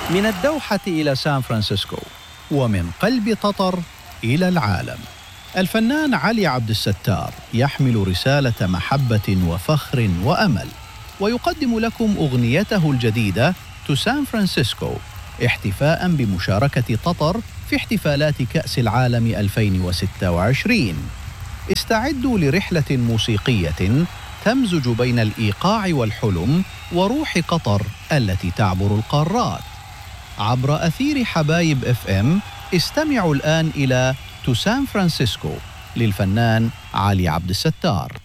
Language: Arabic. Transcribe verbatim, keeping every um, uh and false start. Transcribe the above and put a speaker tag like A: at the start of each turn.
A: من الدوحة إلى سان فرانسيسكو، ومن قلب قطر إلى العالم. الفنان علي عبد الستار يحمل رسالة محبة وفخر وأمل، ويقدم لكم أغنيته الجديدة تو سان فرانسيسكو احتفاء بمشاركة قطر في احتفالات كأس العالم ألفين وستة وعشرين. استعدوا لرحلة موسيقية تمزج بين الإيقاع والحلم وروح قطر التي تعبر القارات. عبر أثير حبايب اف ام استمعوا الآن إلى تو سان فرانسيسكو للفنان علي عبد الستار.